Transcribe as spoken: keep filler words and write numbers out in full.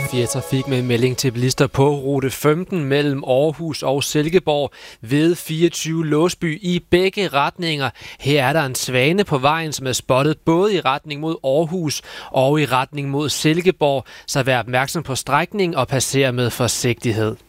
fire Trafik med en melding til bilister på rute femten mellem Aarhus og Silkeborg ved fireogtyve Låsby i begge retninger. Her er der en svane på vejen, som er spottet både i retning mod Aarhus og i retning mod Silkeborg, så vær opmærksom på strækningen og passer med forsigtighed.